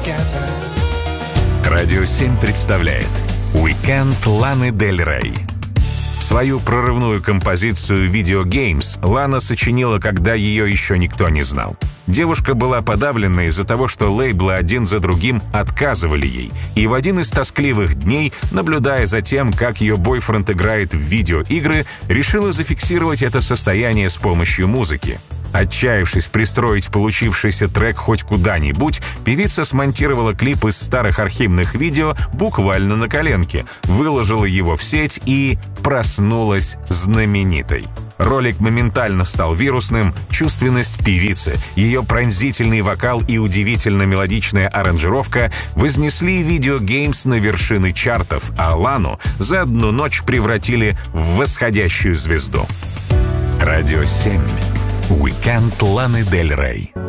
Радио 7 представляет «Уикенд Ланы Дель Рей». Свою прорывную композицию «Video Games» Лана сочинила, когда ее еще никто не знал. Девушка была подавлена из-за того, что лейблы один за другим отказывали ей. И в один из тоскливых дней, наблюдая за тем, как ее бойфренд играет в видеоигры, решила зафиксировать это состояние с помощью музыки. Отчаявшись пристроить получившийся трек хоть куда-нибудь, певица смонтировала клип из старых архивных видео буквально на коленке, выложила его в сеть и проснулась знаменитой. Ролик моментально стал вирусным, чувственность певицы, ее пронзительный вокал и удивительно мелодичная аранжировка вознесли Video Games на вершины чартов, а Лану за одну ночь превратили в восходящую звезду. Радио 7. Уикенд Ланы Дель Рей.